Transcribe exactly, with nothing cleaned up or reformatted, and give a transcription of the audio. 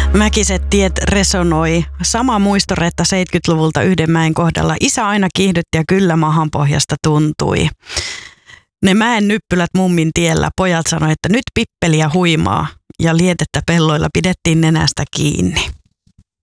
Mäkiset tiet resonoi. Sama muistoretta seitsemänkymmentäluvulta yhden mäen kohdalla. Isä aina kiihdytti ja kyllä mahanpohjasta tuntui. Ne mäen nyppylät mummin tiellä. Pojat sanoi, että nyt pippeliä huimaa ja lietettä pelloilla pidettiin nenästä kiinni.